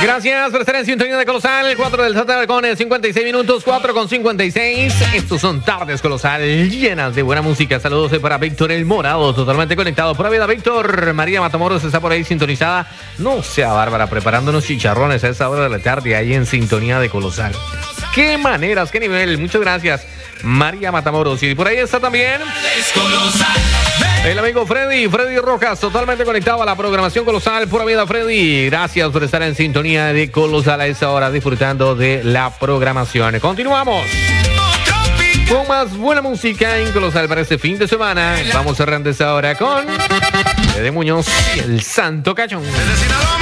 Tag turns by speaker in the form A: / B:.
A: Gracias por estar en sintonía de Colosal. 4 del tarde con 56 minutos, 4 con 56. Estos son tardes Colosal llenas de buena música. Saludos para Víctor El Morado, totalmente conectado. Pura vida, Víctor. María Matamoros está por ahí sintonizada. No sea Bárbara, preparándonos chicharrones a esa hora de la tarde ahí en sintonía de Colosal. Qué maneras, qué nivel. Muchas gracias, María Matamoros. Y por ahí está también el amigo Freddy Rojas, totalmente conectado a la programación Colosal. Pura vida, Freddy. Gracias por estar en sintonía de Colosal a esa hora, disfrutando de la programación. Continuamos con más buena música en Colosal para este fin de semana. Vamos cerrando esta hora con Fede Muñoz y el Santo Cachón.